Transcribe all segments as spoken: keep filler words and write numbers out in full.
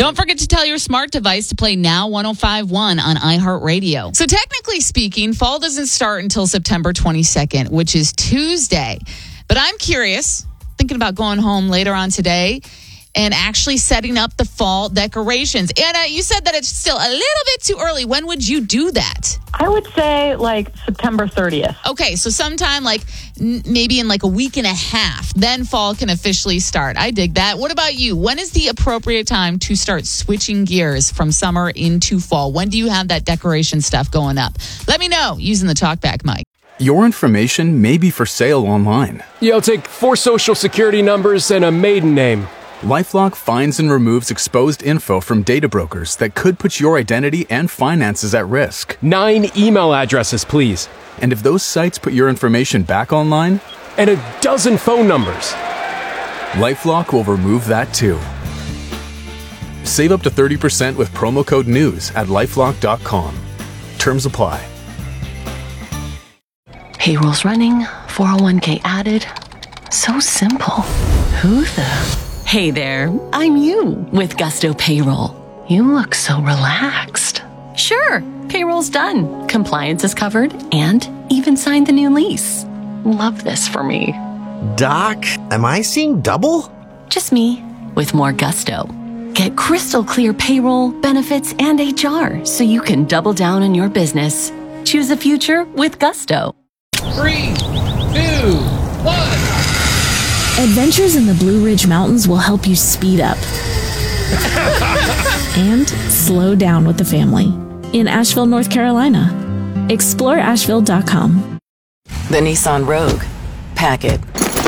Don't forget to tell your smart device to play Now one oh five point one on iHeartRadio. So technically speaking, fall doesn't start until September twenty-second, which is Tuesday. But I'm curious, thinking about going home later on today and actually setting up the fall decorations. Anna, you said that it's still a little bit too early. When would you do that? I would say like September thirtieth. Okay, so sometime like n- maybe in like a week and a half, then fall can officially start. I dig that. What about you? When is the appropriate time to start switching gears from summer into fall? When do you have that decoration stuff going up? Let me know using the TalkBack mic. Your information may be for sale online. Yeah, I'll take four social security numbers and a maiden name. LifeLock finds and removes exposed info from data brokers that could put your identity and finances at risk. Nine email addresses, please. And if those sites put your information back online? And a dozen phone numbers. LifeLock will remove that too. Save up to thirty percent with promo code NEWS at lifelock dot com. Terms apply. Payroll's running, four oh one k added. So simple. Who the... Hey there, I'm you with Gusto Payroll. You look so relaxed. Sure, payroll's done, compliance is covered, and even signed the new lease. Love this for me. Doc, am I seeing double? Just me, with more gusto. Get crystal clear payroll, benefits, and H R so you can double down on your business. Choose a future with Gusto. Three, two, one. Adventures in the Blue Ridge Mountains will help you speed up and slow down with the family in Asheville, North Carolina. Explore Asheville dot com. The Nissan Rogue. Pack it.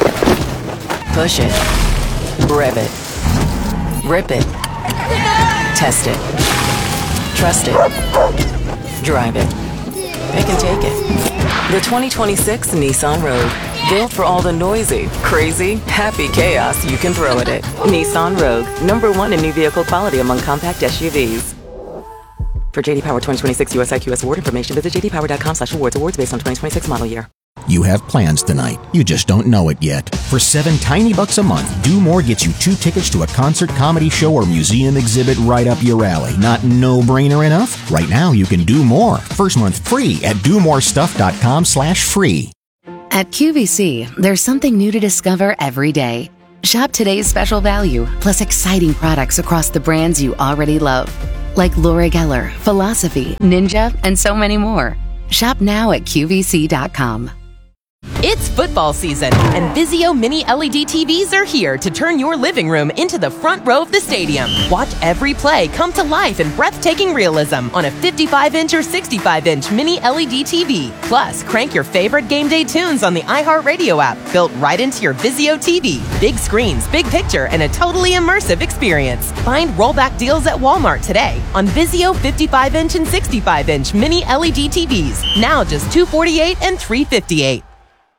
Push it. Rev it. Rip it. Test it. Trust it. Drive it. Pick and take it. The twenty twenty-six Nissan Rogue. Built for all the noisy, crazy, happy chaos you can throw at it. Nissan Rogue, number one in new vehicle quality among compact S U Vs. For J D Power twenty twenty-six U S I Q S award information, visit j d power dot com slash awards. Awards based on twenty twenty-six model year. You have plans tonight. You just don't know it yet. For seven tiny bucks a month, Do More gets you two tickets to a concert, comedy show, or museum exhibit right up your alley. Not no-brainer enough? Right now, you can do more. First month free at do more stuff dot com slash free. At Q V C, there's something new to discover every day. Shop today's special value, plus exciting products across the brands you already love. Like Laura Geller, Philosophy, Ninja, and so many more. Shop now at Q V C dot com. It's football season, and Vizio Mini L E D T Vs are here to turn your living room into the front row of the stadium. Watch every play come to life in breathtaking realism on a fifty-five inch or sixty-five inch Mini L E D T V. Plus, crank your favorite game day tunes on the iHeartRadio app, built right into your Vizio T V. Big screens, big picture, and a totally immersive experience. Find rollback deals at Walmart today on Vizio fifty-five inch and sixty-five inch Mini L E D T Vs. Now just two hundred forty-eight dollars and three hundred fifty-eight dollars.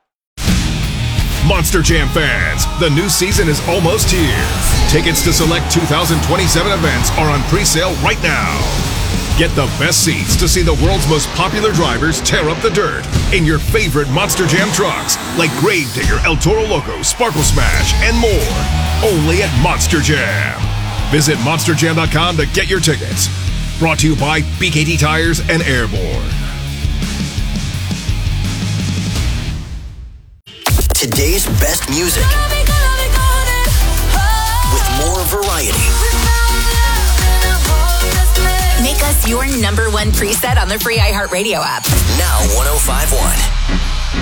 Monster Jam fans, the new season is almost here. Tickets to select two thousand twenty-seven events are on pre-sale right now. Get the best seats to see the world's most popular drivers tear up the dirt in your favorite Monster Jam trucks, like Gravedigger, El Toro Loco, Sparkle Smash, and more. Only at Monster Jam. Visit monster jam dot com to get your tickets. Brought to you by B K T Tires and Airborne. Today's best music with more variety. Make us your number one preset on the free iHeartRadio app. Now one oh five point one.